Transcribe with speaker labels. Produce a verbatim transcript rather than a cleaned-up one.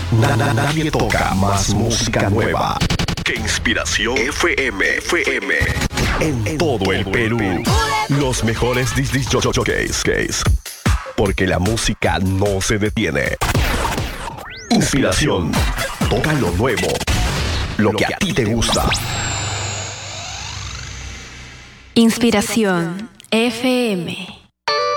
Speaker 1: Na- na- nadie toca más música nueva que Inspiración F M. F M. En, en todo el Perú. Los mejores disc jockeys. Porque la música no se detiene. Inspiración. Toca lo nuevo. Lo que a ti te gusta.
Speaker 2: Inspiración F M.